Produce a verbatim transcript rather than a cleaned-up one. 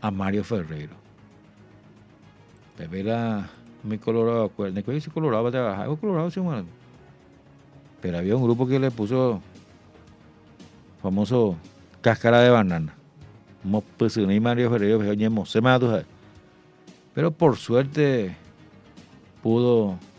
a Mario Ferreiro. Pepe era muy colorado, ¿cuál es colorado para trabajar? ¿Es colorado, sí, bueno? Pero había un grupo que le puso famoso cáscara de banana. Y Mario Ferreiro, pero por suerte pudo